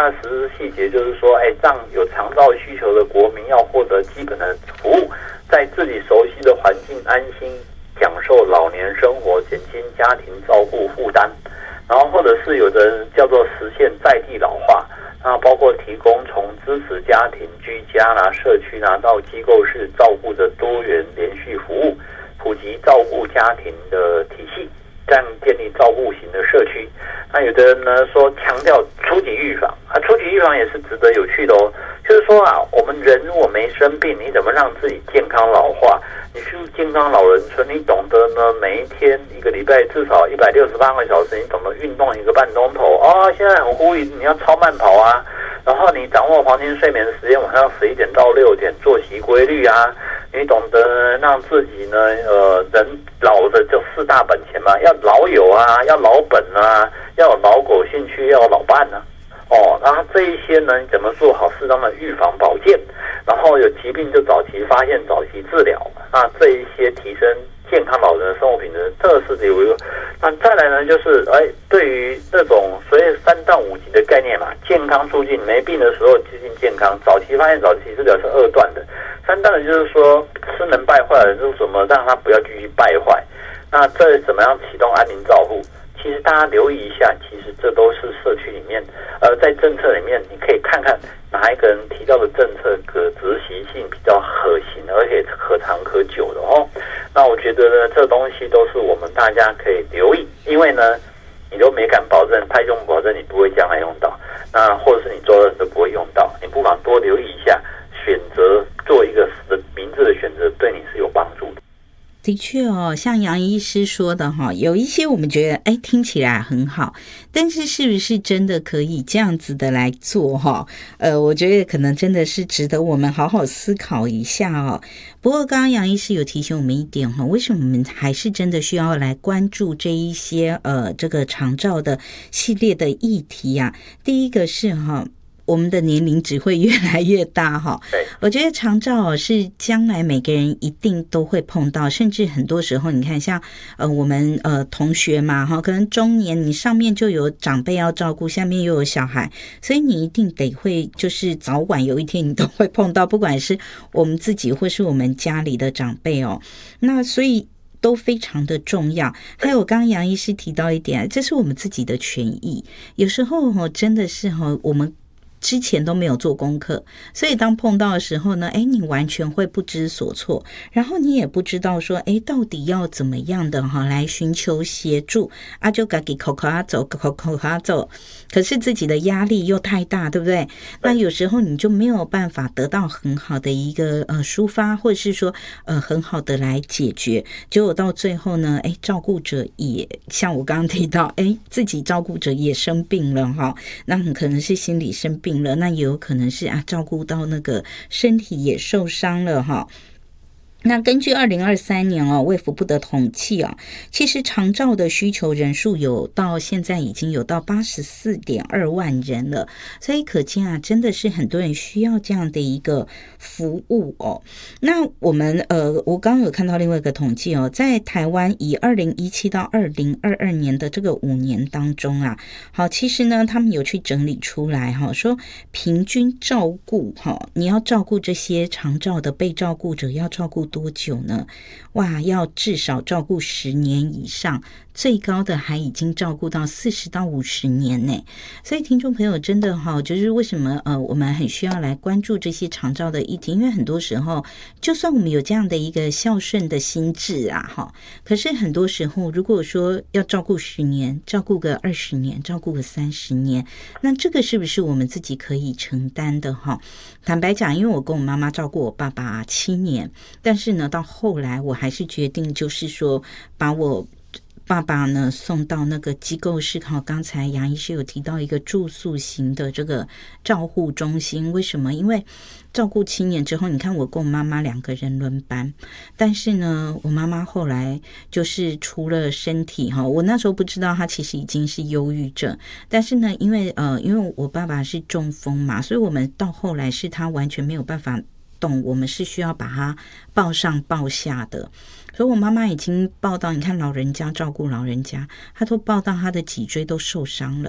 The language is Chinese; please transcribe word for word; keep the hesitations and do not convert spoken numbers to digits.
的实施细节就是说，哎，让有长照需求的国民要获得基本的服务，在自己熟悉的环境安心享受老年生活，减轻家庭照顾负担。然后或者是有的人叫做实现在地老化，那包括提供从支持家庭居家啦、社区啦到机构式照顾的多元连续服务，普及照顾家庭的体系，这样建立照顾型的社区。那有的人呢说强调初级预防啊，初级预防也是值得有趣的哦。就是说啊，我们人如果没生病，你怎么让自己健康老化？你去健康老人村，你懂得呢，每一天一个礼拜至少一百六十八个小时，你懂得运动一个半钟头哦。现在很呼吁你要超慢跑啊，然后你掌握黄金睡眠时间，晚上十一点到六点，作息规律啊。你懂得让自己呢，呃，人老的就四大本钱嘛，要老友啊，要老本啊，要有老狗兴趣，要有老伴啊。哦，然后这一些呢，你怎么做好适当的预防保健，然后有疾病就早期发现、早期治疗，那这一些提升健康老人的生活品质，这是有一个。那再来呢，就是哎，对于这种所谓三到五级的概念嘛，健康促进，没病的时候接近健康，早期发现、早期治疗是二段的。三段的就是说，吃能败坏的就是怎么让他不要继续败坏。那这怎么样启动安宁照护？其实大家留意一下，其实这都是社区里面，呃，在政策里面，你可以看看哪一个人提到的政策可执行性比较可行，而且可长可久的哦。那我觉得呢，这东西都是我们大家可以留意，因为呢，你都没敢保证，太用保证你不会将来用到，那或者是你做的都不会用到，你不妨多留意一下，选择做一个明智的选择，对你是有帮助的。 的确哦，像杨医师说的哈，有一些我们觉得哎听起来很好，但是是不是真的可以这样子的来做哈？呃，我觉得可能真的是值得我们好好思考一下哦。不过刚刚杨医师有提醒我们一点哈，为什么我们还是真的需要来关注这一些呃这个长照的系列的议题啊？第一个是哈，我们的年龄只会越来越大哈，我觉得长照是将来每个人一定都会碰到，甚至很多时候你看像呃我们呃同学嘛哈，可能中年你上面就有长辈要照顾，下面又有小孩，所以你一定得会就是早晚有一天你都会碰到，不管是我们自己或是我们家里的长辈哦，那所以都非常的重要。还有刚刚杨医师提到一点，这是我们自己的权益，有时候哦真的是哦我们之前都没有做功课，所以当碰到的时候呢，哎，你完全会不知所措，然后你也不知道说，哎，到底要怎么样的哈来寻求协助啊，就自己口口啊走，口口啊走，可是自己的压力又太大，对不对？那有时候你就没有办法得到很好的一个呃抒发，或者是说呃很好的来解决，结果到最后呢，哎，照顾者也像我刚刚提到，哎，自己照顾者也生病了哈，那很可能是心理生病了，那也有可能是啊，照顾到那个身体也受伤了哈。那根据二零二三年哦，卫福部的统计啊，其实长照的需求人数有到现在已经有到八十四点二万人了，所以可见啊，真的是很多人需要这样的一个服务哦。那我们呃，我刚刚有看到另外一个统计哦，在台湾以二零一七到二零二二年的这个五年当中啊，好，其实呢，他们有去整理出来哈，说平均照顾哈，你要照顾这些长照的被照顾者，要照顾多久呢？哇，要至少照顾十年以上，最高的还已经照顾到四十到五十年呢。所以听众朋友真的哈，就是为什么呃我们很需要来关注这些长照的议题，因为很多时候就算我们有这样的一个孝顺的心智啊哈，可是很多时候如果说要照顾十年，照顾个二十年，照顾个三十年，那这个是不是我们自己可以承担的哈？坦白讲，因为我跟我妈妈照顾我爸爸七年，但是呢到后来我还是决定就是说把我爸爸呢送到那个机构式，好，刚才杨医师有提到一个住宿型的这个照护中心。为什么？因为照顾七年之后，你看我跟我妈妈两个人轮班，但是呢我妈妈后来就是除了身体哈，我那时候不知道她其实已经是忧郁症，但是呢因为呃因为我爸爸是中风嘛，所以我们到后来是他完全没有办法动，我们是需要把他抱上抱下的。所以我妈妈已经抱到，你看老人家照顾老人家，她都抱到她的脊椎都受伤了。